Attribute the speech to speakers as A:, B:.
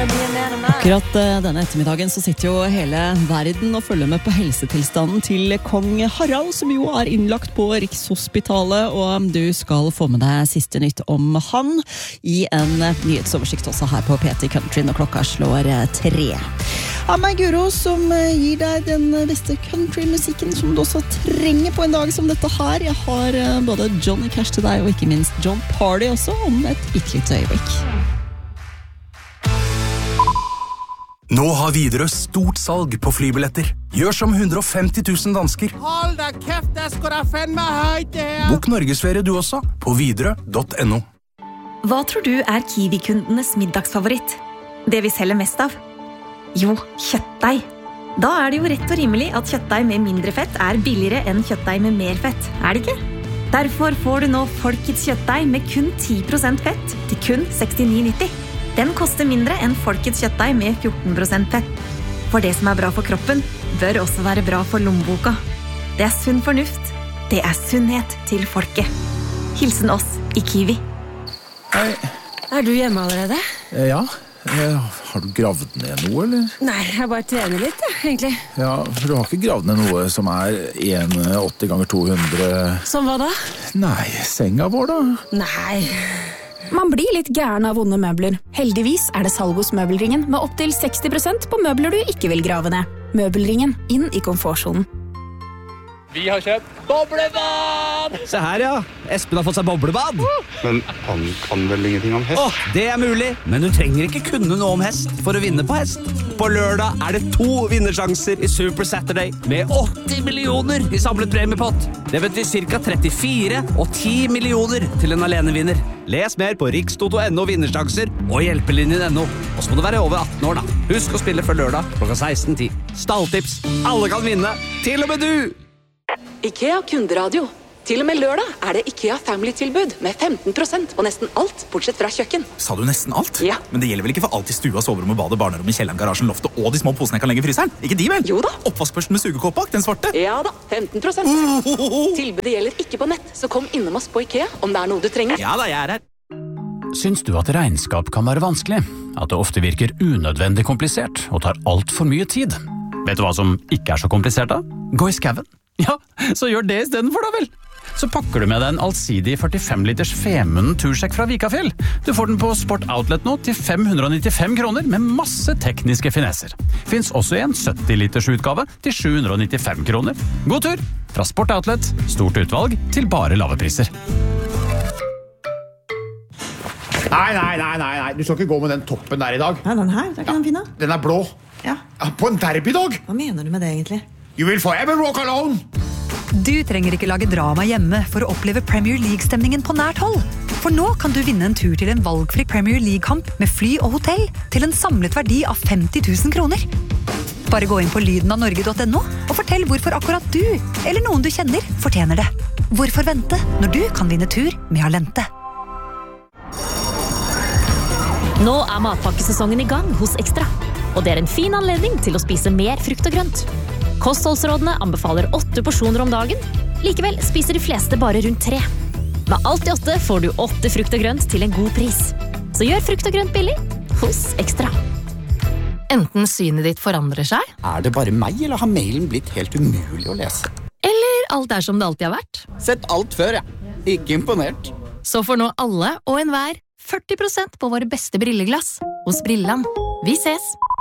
A: Akkurat denne ettermiddagen så sitter jo hele verden og følger med på helsetilstanden til kong Harald, som jo er innlagt på Rikshospitalet, og du skal få med deg siste nytt om han i en nyhetsoversikt også her på PT Country når klokka slår 3. Av meg Guro, som gir deg den beste countrymusikken som du også trenger på en dag som dette her. Jeg har både Johnny Cash til deg og ikke minst John Party også om et lite øyeblikk.
B: Nå har Widerøe stort salg på flybilletter. Gjør som 150 000 dansker.
C: Hold da kæft, der skal da fandme højt det her.
B: Bok Norgesferie du også på widerøe.no.
D: Hva tror du er Kiwi-kundenes middagsfavoritt? Det vi selger mest av? Jo, kjøttdeig. Da er det jo rett og rimelig at kjøttdeig med mindre fett er billigere enn kjøttdeig med mer fett, er det ikke? Derfor får du nå Folkets kjøttdeig med kun 10% fett til kun 69,90. Den koster mindre enn Folkets kjøttdeig med 14% fett. For det som er bra for kroppen, bør også være bra for lommeboka. Det er sunn fornuft. Det er sunnhet til folket. Hilsen oss i Kiwi.
E: Hei.
F: Er du hjemme allerede?
E: Ja. Har du gravd ned noe, eller?
F: Nei, jeg bare trener litt, egentlig.
E: Ja, for du har ikke gravd ned noe som er 1,80 ganger 200...
F: Som hva da?
E: Nei, senga vår da.
F: Nei.
G: Man blir litt gæren av vonde møbler. Heldigvis er det salg hos Møbelringen med opp til 60% på møbler du ikke vil grave ned. Møbelringen, inn i komfortzonen.
C: Vi har kjøpt boblebad!
H: Se her, ja. Espen har fått seg boblebad.
I: Men han kan vel ingenting om hest?
H: Det er mulig, men du trenger ikke kunne noe om hest for å vinne på hest. På lørdag er det 2 vinnersjanser i Super Saturday med 80 millioner i samlet premiepott. Det betyr ca. 34 og 10 millioner til en alenevinner. Les mer på rikstoto.no vinnersjanser og hjelpelinjen.no. Og så må du være over 18 år da. Husk å spille før lørdag klokka 16:10. Stalltips. Alle kan vinne. Til og med du!
J: IKEA kunderadio. Til og med lørdag er det IKEA Family-tilbud med 15% på nesten alt, bortsett fra kjøkken.
K: Sa du nesten alt?
J: Ja.
K: Men det gjelder vel ikke for alt i stua, soverommet, badet, barnerommet, kjelleren, garasjen, loftet og de små posene jeg kan legge i fryseren? Ikke de vel?
J: Jo da.
K: Oppvaskbørsten med sugekåp bak, den svarte?
J: Ja da, 15%. Tilbudet gjelder ikke på nett, så kom innom oss på IKEA om det er noe du trenger.
K: Ja da, jeg er her.
L: Syns du at regnskap kan være vanskelig? At det ofte virker unødvendig komplisert og tar alt for mye tid? Vet du hva som ikke er så komplisert da? Gå i skaven. Ja, så gjør det i stedet for da vel. Så pakker du med deg en allsidig 45 liters Femunden tursjekk fra Vikafjell. Du får den på Sport Outlet nå til 595 kroner med masse tekniske finesser. Finns også i en 70 liters utgave til 795 kroner. God tur! Fra Sport Outlet, stort utvalg til bare lave priser.
M: Nei, du skal ikke gå med den toppen der i dag.
N: Nei, den her, det er ikke den fine.
M: Den er blå.
N: Ja.
M: På en derbydag.
N: Hva mener du med det egentlig?
M: You will forever walk alone.
O: Du trenger ikke lage drama hjemme for å oppleve Premier League-stemningen på nært hold. For nå kan du vinne en tur til en valgfri Premier League-kamp med fly og hotell til en samlet verdi av 50 000 kroner. Bare gå inn på lydenavnorge.no og fortell hvorfor akkurat du, eller noen du kjenner, fortjener det. Hvorfor vente når du kan vinne tur med Alente?
P: Nå er matpakkesesongen i gang hos Ekstra, og det er en fin anledning til å spise mer frukt og grønt. Kostholdsrådene anbefaler 8 porsjoner om dagen, likevel spiser de fleste bare rundt 3. Med alt i 8 får du 8 frukt og grønt til en god pris. Så gjør frukt og grønt billig hos Ekstra.
Q: Enten synet ditt forandrer seg,
R: Er det bare meg, eller har mailen blitt helt umulig å lese?
Q: eller alt er som det alltid har vært.
R: Sett alt før, ja. Ikke imponert.
Q: Så får nå alle og enhver 40% på våre beste brilleglass hos Brilland. Vi ses!